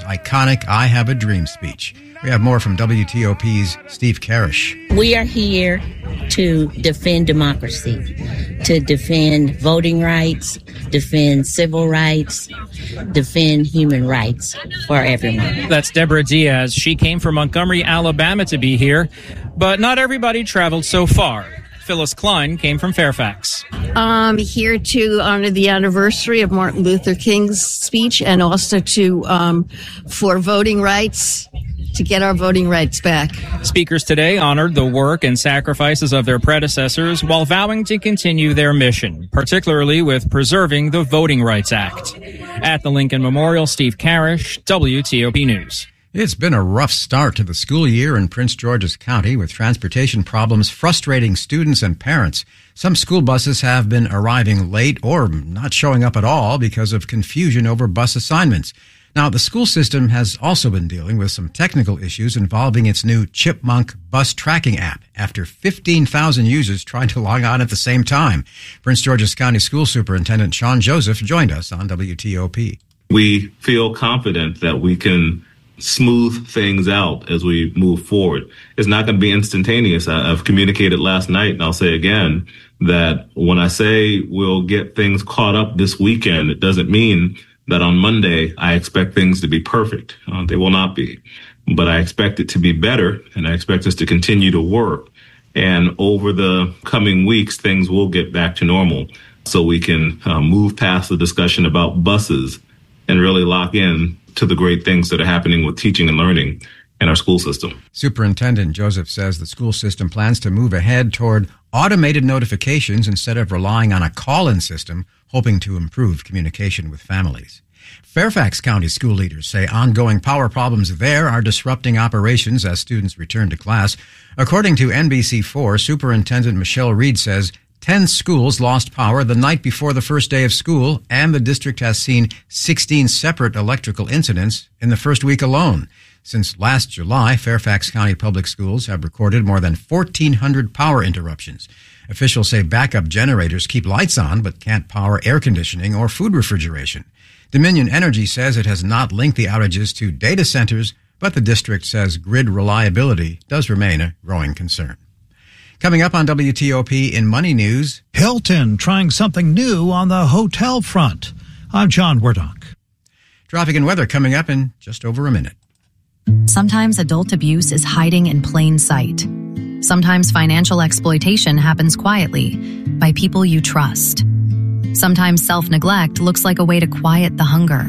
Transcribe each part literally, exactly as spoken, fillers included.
iconic I Have a Dream speech. We have more from W T O P's Steve Karish. We are here to defend democracy, to defend voting rights, defend civil rights, defend human rights for everyone. That's Deborah Diaz. She came from Montgomery, Alabama to be here, but not everybody traveled so far. Phyllis Klein came from Fairfax. I'm here to honor the anniversary of Martin Luther King's speech and also to um, for voting rights, to get our voting rights back. Speakers today honored the work and sacrifices of their predecessors while vowing to continue their mission, particularly with preserving the Voting Rights Act. At the Lincoln Memorial, Steve Karish, W T O P News. It's been a rough start to the school year in Prince George's County, with transportation problems frustrating students and parents. Some school buses have been arriving late or not showing up at all because of confusion over bus assignments. Now, the school system has also been dealing with some technical issues involving its new Chipmunk bus tracking app after fifteen thousand users tried to log on at the same time. Prince George's County School Superintendent Sean Joseph joined us on W T O P. We feel confident that we can smooth things out as we move forward. It's not going to be instantaneous. I, I've communicated last night, and I'll say again, that when I say we'll get things caught up this weekend, it doesn't mean that on Monday I expect things to be perfect. Uh, they will not be. But I expect it to be better, and I expect us to continue to work. And over the coming weeks, things will get back to normal so we can uh, move past the discussion about buses and really lock in to the great things that are happening with teaching and learning in our school system. Superintendent Joseph says the school system plans to move ahead toward automated notifications instead of relying on a call-in system, hoping to improve communication with families. Fairfax County school leaders say ongoing power problems there are disrupting operations as students return to class. According to N B C four, Superintendent Michelle Reed says ten schools lost power the night before the first day of school, and the district has seen sixteen separate electrical incidents in the first week alone. Since last July, Fairfax County Public Schools have recorded more than fourteen hundred power interruptions. Officials say backup generators keep lights on but can't power air conditioning or food refrigeration. Dominion Energy says it has not linked the outages to data centers, but the district says grid reliability does remain a growing concern. Coming up on W T O P in Money News, Hilton trying something new on the hotel front. I'm John Wardock. Traffic and weather coming up in just over a minute. Sometimes adult abuse is hiding in plain sight. Sometimes financial exploitation happens quietly by people you trust. Sometimes self-neglect looks like a way to quiet the hunger.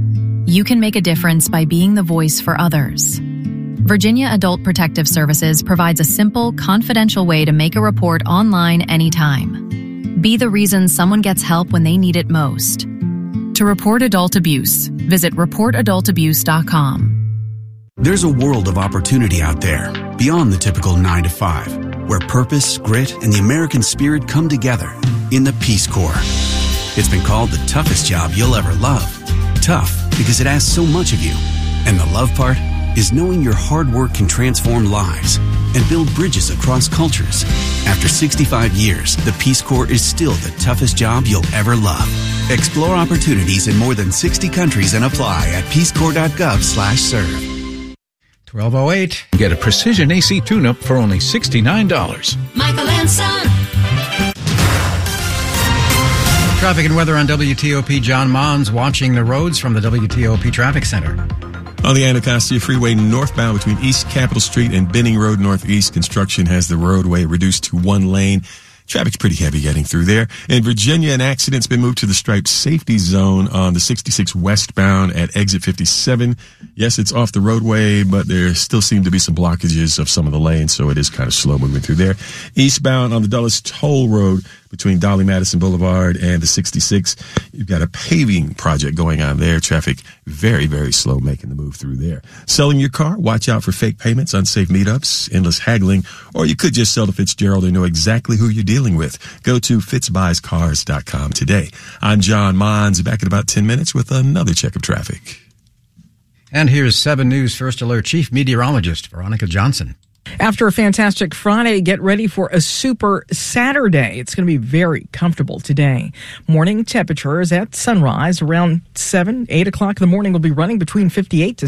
You can make a difference by being the voice for others. Virginia Adult Protective Services provides a simple, confidential way to make a report online anytime. Be the reason someone gets help when they need it most. To report adult abuse, visit report adult abuse dot com. There's a world of opportunity out there, beyond the typical nine to five, where purpose, grit, and the American spirit come together in the Peace Corps. It's been called the toughest job you'll ever love. Tough because it asks so much of you. And the love part is knowing your hard work can transform lives and build bridges across cultures. After sixty-five years, the Peace Corps is still the toughest job you'll ever love. Explore opportunities in more than sixty countries and apply at peacecorps.gov slash serve. twelve oh eight. Get a Precision A C tune-up for only sixty-nine dollars. Michael and Son. Traffic and weather on W T O P. John Mons watching the roads from the W T O P Traffic Center. On the Anacostia Freeway northbound between East Capitol Street and Benning Road Northeast, construction has the roadway reduced to one lane. Traffic's pretty heavy getting through there. In Virginia, an accident's been moved to the striped safety zone on the sixty-six westbound at exit fifty-seven. Yes, it's off the roadway, but there still seem to be some blockages of some of the lanes, so it is kind of slow moving through there. Eastbound on the Dulles Toll Road between Dolly Madison Boulevard and the sixty-six, you've got a paving project going on there. Traffic very, very slow making the move through there. Selling your car? Watch out for fake payments, unsafe meetups, endless haggling, or you could just sell to Fitzgerald and know exactly who you're dealing with. Go to fitz buys cars dot com today. I'm John Mons, back in about ten minutes with another check of traffic. And here's seven News First Alert Chief Meteorologist Veronica Johnson. After a fantastic Friday, get ready for a super Saturday. It's going to be very comfortable today. Morning temperatures at sunrise around seven, eight o'clock in the morning will be running between fifty-eight to